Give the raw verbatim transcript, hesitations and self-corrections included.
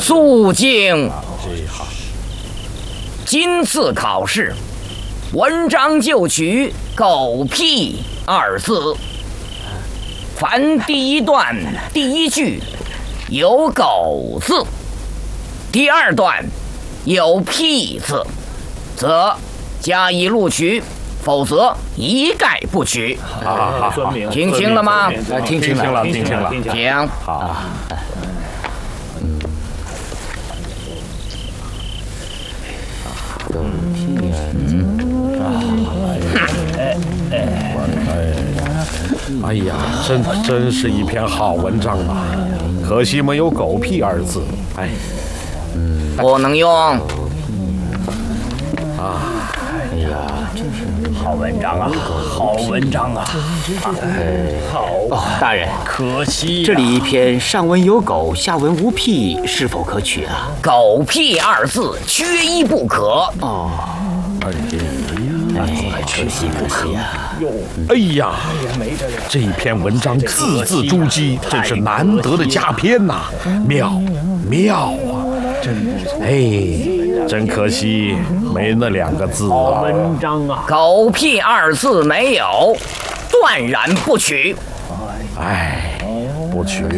肃静。今次考试，文章就取“狗屁”二字。凡第一段第一句有“狗”字，第二段有“屁”字，则加以录取，否则一概不取。 啊， 听清了吗？ 听清了，听清了。 请。 好。 狗屁啊！哎呀，真真是一篇好文章啊！可惜没有“狗屁”二字。哎， 不能用。 啊！ 哎呀，真是好文章啊！好文章啊！好哦，大人， 可惜这里一篇上文有狗，下文无屁，是否可取啊？ 狗屁二字缺一不可。 哦， 哎哎，可惜可惜呀！ 哎呀，这篇文章字字珠玑，真是难得的佳篇呐、啊！妙妙啊！真不错。哎，真可惜没那两个字啊！ 好文章啊！ 狗屁二字没有，断然不取。 哎，不取。